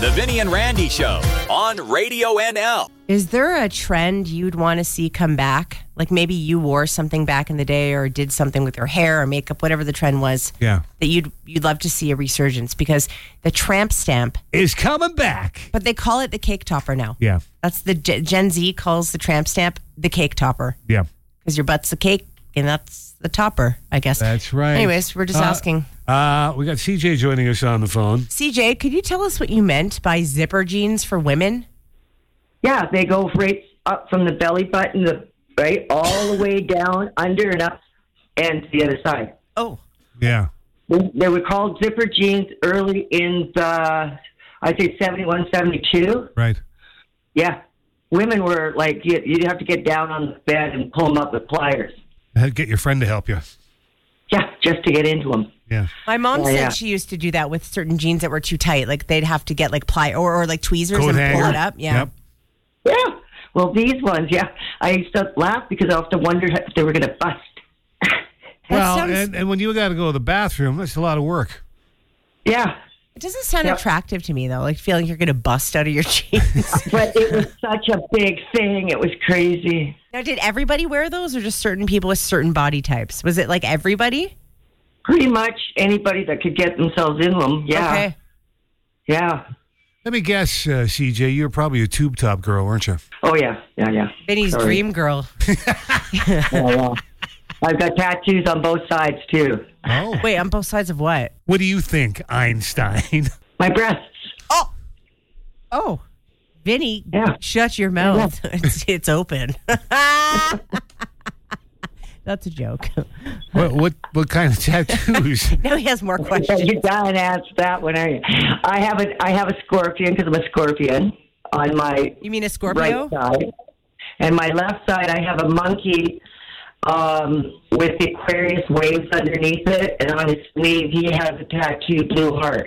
The Vinny and Randy Show on Radio NL. Is there a trend you'd want to see come back? Like maybe you wore something back in the day or did something with your hair or makeup, whatever the trend was. Yeah. That you'd love to see a resurgence because the tramp stamp is coming back. But they call it the cake topper now. Yeah. That's the Gen Z calls the tramp stamp the cake topper. Yeah. Because your butt's a cake and that's the topper, I guess. That's right. Anyways, we're just asking. We got CJ joining us on the phone. CJ, could you tell us what you meant by zipper jeans for women? Yeah, they go right up from the belly button, right all the way down, under and up, and to the other side. Oh. Yeah. They were called zipper jeans early in the, I'd say 71, 72. Right. Yeah. Women were like, you'd have to get down on the bed and pull them up with pliers. Get your friend to help you. Yeah, just to get into them. Yeah. My mom said she used to do that with certain jeans that were too tight. Like they'd have to get like or like tweezers Coat and hanger. pull it up. Yeah. Yep. Yeah. Well, these ones, I used to laugh because I often wondered if they were going to bust. Well, and when you got to go to the bathroom, that's a lot of work. Yeah. It doesn't sound attractive to me, though, like feeling you're going to bust out of your jeans. But it was such a big thing. It was crazy. Now, did everybody wear those or just certain people with certain body types? Was it like everybody? Pretty much anybody that could get themselves in them. Yeah. Okay. Yeah. Let me guess, CJ, you're probably a tube top girl, weren't you? Oh, yeah. Yeah. Vinny's dream girl. Yeah. I've got tattoos on both sides, too. Oh. Wait, on both sides of what? What do you think, Einstein? My breasts. Oh. Vinny, Yeah. shut your mouth. It's open. That's a joke. What kind of tattoos? Now he has more questions. You gotta answer that one, are you? I have a scorpion because I'm a scorpion on my You mean a Scorpio? right side, and my left side I have a monkey with the Aquarius waves underneath it, and on his sleeve he has a tattoo blue heart.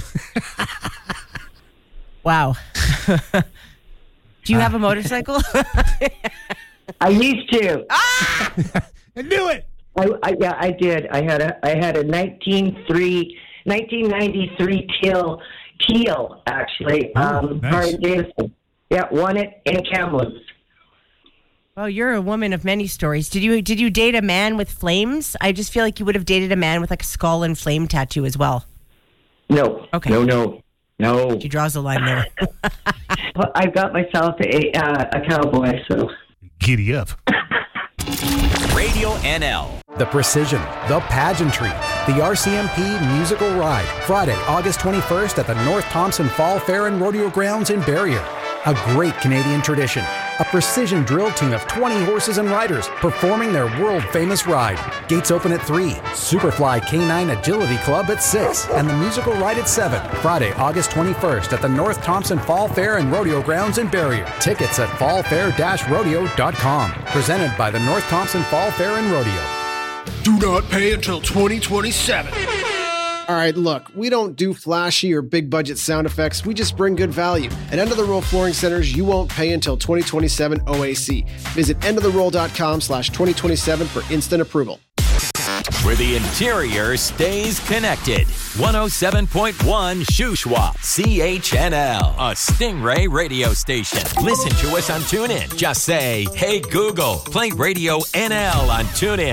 Wow. Do you have a motorcycle? I used to. I knew it. I did. I had a 1993 teal actually. Nice. Harley Davidson. Yeah, won it in Kamloops. Well, you're a woman of many stories. Did you date a man with flames? I just feel like you would have dated a man with like a skull and flame tattoo as well. No. Okay. No. She draws a line there. Well, I've got myself a cowboy, so. Giddy up. Radio NL. The precision, the pageantry, the RCMP musical ride. Friday, August 21st at the North Thompson Fall Fair and Rodeo Grounds in Barrier. A great Canadian tradition. A precision drill team of 20 horses and riders performing their world-famous ride. Gates open at 3, Superfly K9 Agility Club at 6, and the musical ride at 7. Friday, August 21st at the North Thompson Fall Fair and Rodeo Grounds in Barrier. Tickets at fallfair-rodeo.com. Presented by the North Thompson Fall Fair and Rodeo. Do not pay until 2027. All right, look, we don't do flashy or big budget sound effects. We just bring good value. At End of the Roll Flooring Centers, you won't pay until 2027 OAC. Visit endoftheroll.com/2027 for instant approval. Where the interior stays connected. 107.1 Shuswap, CHNL, a Stingray radio station. Listen to us on TuneIn. Just say, hey Google, play Radio NL on TuneIn.